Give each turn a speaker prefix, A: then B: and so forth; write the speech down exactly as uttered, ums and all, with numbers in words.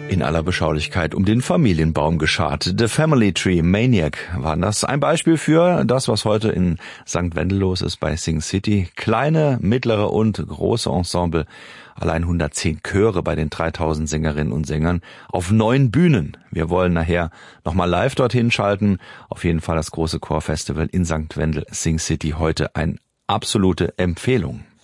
A: In aller Beschaulichkeit um den Familienbaum geschart. The Family Tree Maniac war das. Ein Beispiel für das, was heute in Sankt Wendel los ist bei Sing City. Kleine, mittlere und große Ensemble. Allein hundertzehn Chöre bei den dreitausend Sängerinnen und Sängern auf neun Bühnen. Wir wollen nachher nochmal live dorthin schalten. Auf jeden Fall das große Chorfestival in Sankt Wendel Sing City heute eine absolute Empfehlung.